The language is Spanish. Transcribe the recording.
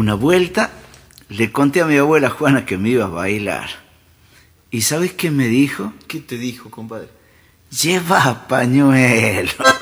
Una vuelta le conté a mi abuela Juana que me iba a bailar. ¿Y sabes qué me dijo? ¿Qué te dijo, compadre? Lleva pañuelo.